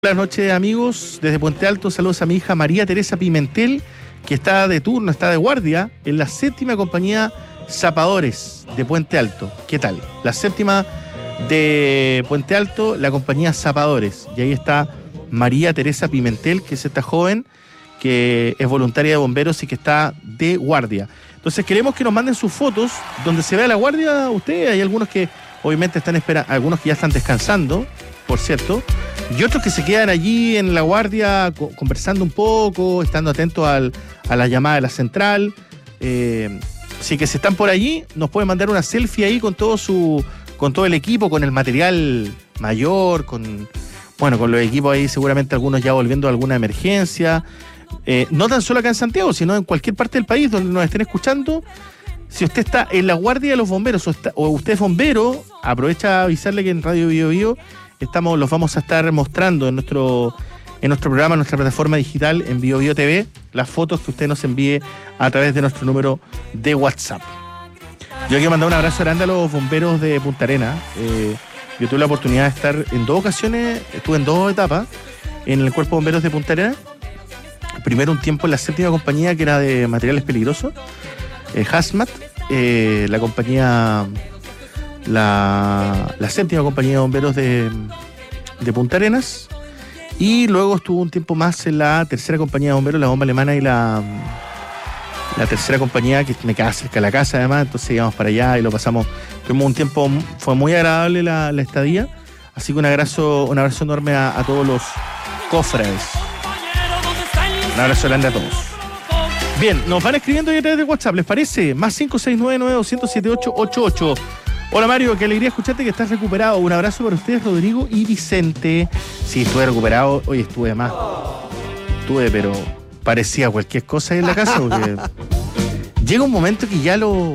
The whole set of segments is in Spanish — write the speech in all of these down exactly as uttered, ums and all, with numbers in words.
Buenas noches, amigos, desde Puente Alto. Saludos a mi hija María Teresa Pimentel, que está de turno, está de guardia en la séptima compañía Zapadores de Puente Alto. ¿Qué tal? La séptima de Puente Alto, la compañía Zapadores. Y ahí está María Teresa Pimentel, que es esta joven que es voluntaria de bomberos y que está de guardia. Entonces queremos que nos manden sus fotos donde se vea la guardia. Ustedes, hay algunos que obviamente están esperando, algunos que ya están descansando, por cierto, y otros que se quedan allí en la guardia co- conversando un poco, estando atentos al, a la llamada de la central. Eh, así que si están por allí, nos pueden mandar una selfie ahí con todo su, con todo el equipo, con el material mayor, con bueno, con los equipos ahí, seguramente algunos ya volviendo a alguna emergencia. Eh, no tan solo acá en Santiago, sino en cualquier parte del país donde nos estén escuchando. Si usted está en la guardia de los bomberos o, está, o usted es bombero, aprovecha a avisarle que en Radio Bio Bio estamos, los vamos a estar mostrando en nuestro, en nuestro programa, en nuestra plataforma digital, en Bio Bio T V, las fotos que usted nos envíe a través de nuestro número de WhatsApp. Yo quiero mandar un abrazo grande a los bomberos de Punta Arenas. Eh, yo tuve la oportunidad de estar en dos ocasiones, estuve en dos etapas en el Cuerpo de Bomberos de Punta Arenas. Primero un tiempo en la séptima compañía, que era de materiales peligrosos, eh, Hazmat, eh, la compañía, la, la séptima compañía de bomberos de, de Punta Arenas, y luego estuvo un tiempo más en la tercera compañía de bomberos, la bomba alemana, y la, la tercera compañía, que me queda cerca de la casa además, entonces íbamos para allá y lo pasamos, tuvimos un tiempo, fue muy agradable la, la estadía, así que un abrazo, un abrazo enorme a, a todos los cofrades. Un abrazo grande a todos. Bien, nos van escribiendo ya a través de WhatsApp, ¿les parece? Más cinco seis nueve nueve dos cero siete ocho ocho ocho. Hola Mario, qué alegría escucharte que estás recuperado. Un abrazo para ustedes, Rodrigo y Vicente. Sí, estuve recuperado, hoy estuve más. Estuve, pero parecía cualquier cosa ahí en la casa, porque llega un momento que ya lo...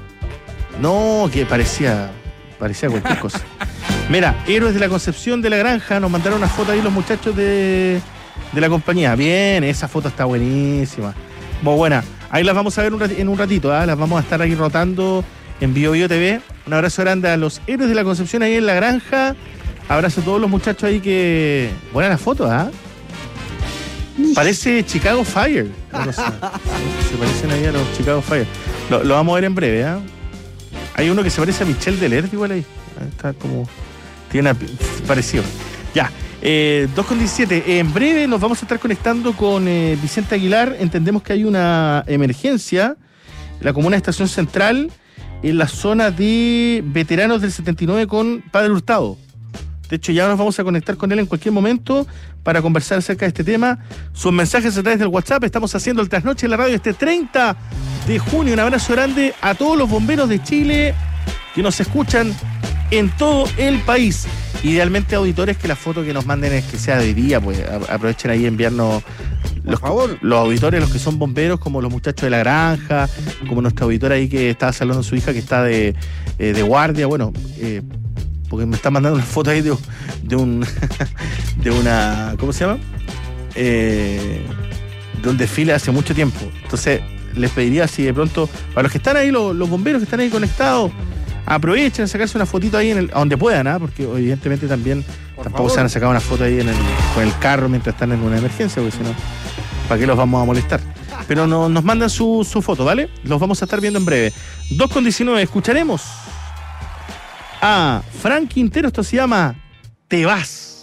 No, que parecía, parecía cualquier cosa. Mira, Héroes de la Concepción de la Granja, nos mandaron una foto ahí los muchachos de... de la compañía. Bien, esa foto está buenísima. Muy buena. Ahí las vamos a ver un rat- en un ratito, ¿eh? Las vamos a estar ahí rotando en Bio Bio T V. Un abrazo grande a los Héroes de la Concepción ahí en la granja. Abrazo a todos los muchachos ahí que... Buena la foto, ¿ah? ¿eh? Parece Chicago Fire. No, no sé. Se parecen ahí a los Chicago Fire. Lo, lo vamos a ver en breve, ¿eh? Hay uno que se parece a Michelle Delert igual ahí. Está como... Tiene una... parecido. Ya. Eh, dos con diecisiete. En breve nos vamos a estar conectando con eh, Vicente Aguilar. Entendemos que hay una emergencia en la comuna de Estación Central, en la zona de veteranos del setenta y nueve con Padre Hurtado. De hecho, ya nos vamos a conectar con él en cualquier momento para conversar acerca de este tema. Sus mensajes a través del WhatsApp. Estamos haciendo el trasnoche en la radio este treinta de junio. Un abrazo grande a todos los bomberos de Chile que nos escuchan en todo el país. Idealmente, auditores, que la foto que nos manden es que sea de día, pues aprovechen ahí a enviarnos los, los auditores, los que son bomberos, como los muchachos de la granja, como nuestra auditora ahí que estaba saludando a su hija que está de, eh, de guardia, bueno, eh, porque me está mandando una foto ahí de, de un de una, ¿cómo se llama? Eh, de un desfile hace mucho tiempo. Entonces, les pediría si de pronto, para los que están ahí, los, los bomberos que están ahí conectados, aprovechen a sacarse una fotito ahí en el, a donde puedan, ¿eh? Porque evidentemente también Por tampoco favor. Se van a sacar una foto ahí en el, con el carro mientras están en una emergencia, porque si no, ¿para qué los vamos a molestar? Pero no, nos mandan su, su foto, ¿vale? Los vamos a estar viendo en breve. dos con diecinueve, escucharemos a Frank Quintero, esto se llama Te Vas.